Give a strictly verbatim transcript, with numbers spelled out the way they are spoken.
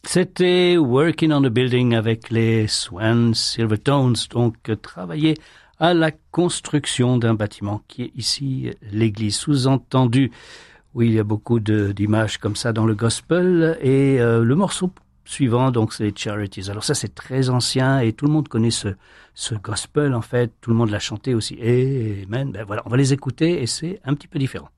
C'était Working on the Building avec les Swan Silvertones, donc travailler à la construction d'un bâtiment qui est ici l'église. Sous-entendu, oui, il y a beaucoup de, d'images comme ça dans le gospel et euh, le morceau suivant, donc c'est les Charities. Alors ça, c'est très ancien et tout le monde connaît ce, ce gospel en fait, tout le monde l'a chanté aussi. Amen. Ben voilà, on va les écouter et c'est un petit peu différent.